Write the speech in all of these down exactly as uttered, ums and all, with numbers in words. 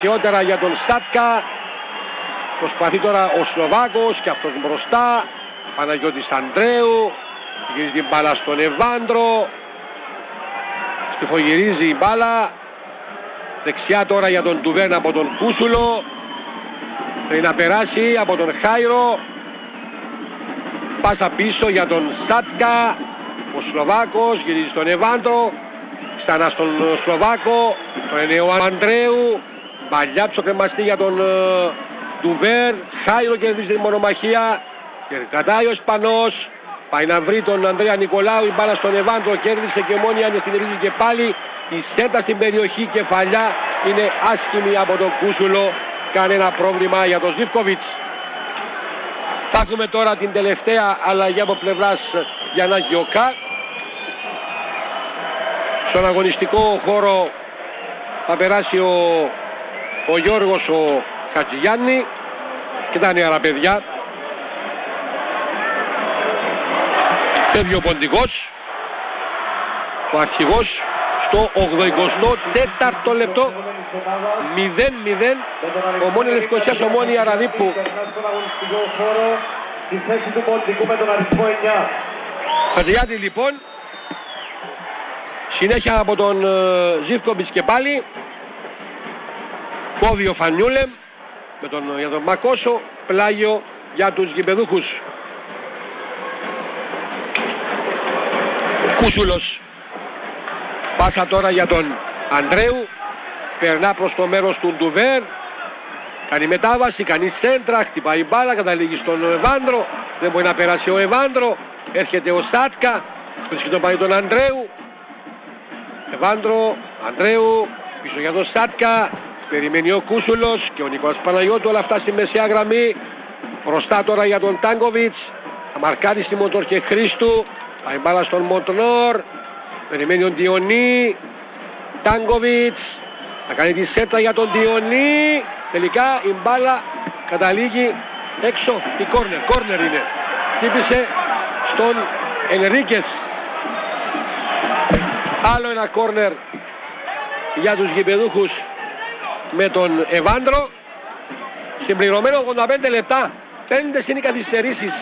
Αιτιότερα για τον Στάτκα. Προσπαθεί τώρα ο Σλοβάκος και αυτός μπροστά. Παναγιώτης Ανδρέου. Γυρίζει την μπάλα στον Εβάντρο. Στιφογυρίζει η μπάλα. Δεξιά τώρα για τον Τουβέρν από τον Κούσουλο. Θέλει να περάσει από τον Χάιρο. Πάσα πίσω για τον Στάτκα. Ο Σλοβάκος γυρίζει στον Εβάντρο. Ξανά στον Σλοβάκο. Τον είναι ο Ανδρέου. Μπαλιά ψοκρεμαστή για τον Τουβέρν. Χάιρο κερδίζει την μονομαχία. Και κρατάει ο Ισπανός. Πάει να βρει τον Ανδρέα Νικολάου. Η μπάλα στον Εβάντρο. Κέρδισε και μόνη αν την ρίζει και πάλι. Η σέτα στην περιοχή. Κεφαλιά είναι άσχημη από τον Κούσουλο. Κανένα πρόβλημα για τον Ζίβκοβιτς. Θα έχουμε τώρα την τελευταία αλλαγή από πλευράς Γιαννάκη Οκά. Στον αγωνιστικό χώρο θα περάσει ο, ο Γιώργος ο Χατζηγιάννη και τα νεαρά παιδιά. Φεύγει ο Ποντικός, ο αρχηγός, στο ογδοηκοστό τέταρτο λεπτό. μηδέν μηδέν. Ομόνια Λευκωσίας, Ομόνια Ραδίππου. Χατζηγιάννη λοιπόν. Συνέχεια από τον uh, Ζίβκοβιτς και πάλι. Κόβει ο Φανιούλεμ με τον, για τον Μακόσο. Πλάγιο για τους γηπεδούχους. Κούσουλος. Πάσα τώρα για τον Ανδρέου. Περνά προς το μέρος του Ντουβέρ. Κάνει μετάβαση, κάνει σέντρα, χτυπάει μπάλα, καταλήγει στον Εβάντρο. Δεν μπορεί να περάσει ο Εβάντρο. Έρχεται ο Στάτκα. Βρίσκει τον πάει τον Ανδρέου. Εβάντρο, Ανδρέου, πίσω για τον Στάτκα. Περιμένει ο Κούσουλος και ο Νικόλας Παναγιώτου, όλα αυτά στη μεσαία γραμμή. Μπροστά τώρα για τον Τάνκοβιτς. Θα μαρκάρει στη Μοτόρ και Χρήστου. Πάει μπάλα στον Μοντνόρ. Περιμένει ο Διονί. Τάνκοβιτς. Θα κάνει τη σέτρα για τον Διονί. Τελικά η μπάλα καταλήγει έξω. Η κόρνερ. Κόρνερ είναι. Χτύπησε στον Ενρίκες. Άλλο ένα κόρνερ για τους γηπεδούχους με τον Εβάντρο. Συμπληρωμένο ογδόντα πέντε λεπτά. Πέντε είναι οι καθυστερήσεις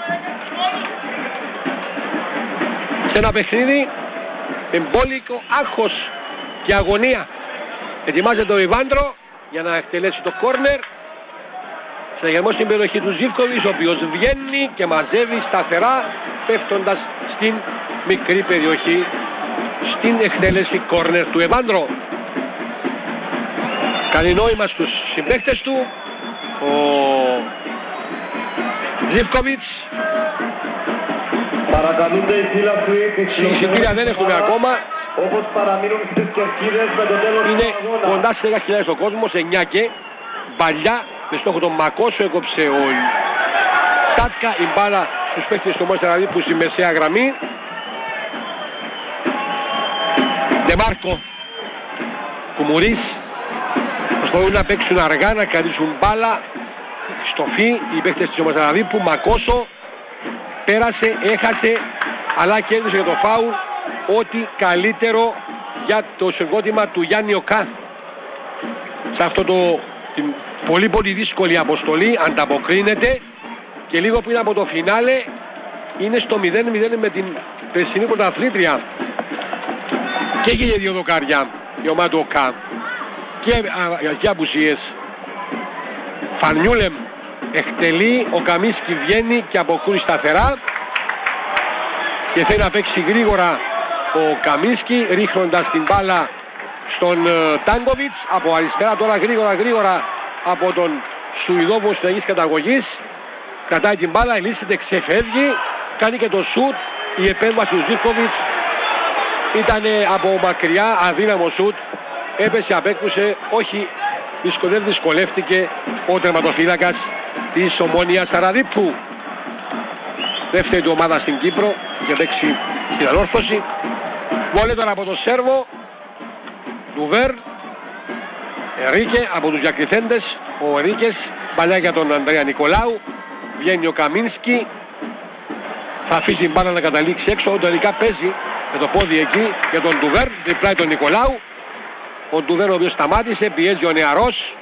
σε ένα παιχνίδι εμπόλικο άγχος και αγωνία. Ετοιμάζεται ο Εβάντρο για να εκτελέσει το κόρνερ. Συναγερμό στην περιοχή του Ζίβκοβιτς, ο οποίος βγαίνει και μαζεύει σταθερά, πέφτοντας στην μικρή περιοχή, στην εκτέλεση κόρνερ του Εβάντρο. Κάνει νόημα στους συμπαίκτες του ο Ζίβκοβιτς. Παρακαλούνται οι φύλαθλοι. Συγχαρητήρια δεν έχουμε ακόμα. Όπως παραμείνουν στις κερκίδες με το τέλος είναι του αγώνα. κοντά στις δέκα χιλιάδες ο κόσμος, εννιά και παλιά με στόχο τον Μακόσο έκοψε ο Στάτκα. Η μπάλα στους παίκτες του Ομόνια Ραδίππου στη μεσαία γραμμή. Ντεμάρκο, Κουμουρίς, προσπαθούν να παίξουν αργά, να κρατήσουν μπάλα. Στοφή, οι παίκτες της Ομόνιας Ραδίππου. Μακόσο πέρασε, έχασε, αλλά κέρδισε για το φάουλ. Ό,τι καλύτερο για το συγκρότημα του Γιάννη Οκά. Σε αυτό το την πολύ πολύ δύσκολη αποστολή ανταποκρίνεται και λίγο πριν από το φινάλε είναι στο μηδέν μηδέν με την περσινή πρωταθλήτρια. Και έγινε δύο δοκάρια η ομάδα του Οκά και, α, και απουσίες. Φανιούλεμ εκτελεί, ο Καμίσκι βγαίνει και αποκρούει σταθερά και θέλει να παίξει γρήγορα ο Καμίσκι, ρίχνοντας την μπάλα στον uh, Τάνκοβιτς. Από αριστερά τώρα γρήγορα γρήγορα από τον Σουηδόβο συνεχής καταγωγής. Κρατάει την μπάλα, ελίσσεται, ξεφεύγει, κάνει και το σουτ. Η επέμβαση του Ζίβκοβιτς ήταν από μακριά, αδύναμο σουτ. Έπεσε, απέκρουσε, όχι, δυσκολεύτηκε, δυσκολεύτηκε ο τερματοφύλακας της Ομόνιας Ραδίππου. Δεύτερη του ομάδα στην Κύπρο, είχε παίξει στην ανόρθωση. Βόλε τώρα από τον Σέρβο, Ντουβέρ, Ερίκε από τους διακριθέντες. Ο Ερίκες, παλιά για τον Ανδρέα Νικολάου. Βγαίνει ο Καμίνσκι. Θα αφήσει την μπάλα να καταλήξει έξω. Ο τελικά παίζει με το πόδι εκεί για τον Ντουβέρ. Τριπλάει τον Νικολάου. Ο Ντουδέν ο οποίος σταμάτησε, πιέζει ο νεαρός.